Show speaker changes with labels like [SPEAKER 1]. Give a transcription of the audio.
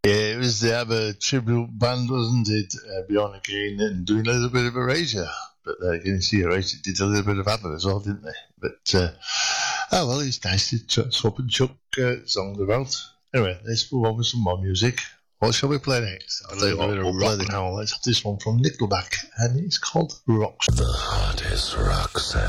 [SPEAKER 1] Yeah, it was the ABBA tribute band, wasn't it? Bjorn Kane and doing a little bit of Erasure. But again, you see, Erasure did a little bit of ABBA as well, didn't they? But, oh well, it's nice to swap and chuck songs about. Anyway, let's move on with some more music. What shall we play next? I'll tell you what, we'll play this now. Let's have this one from Nickelback, and it's called Rockstar.
[SPEAKER 2] The hottest rock sound.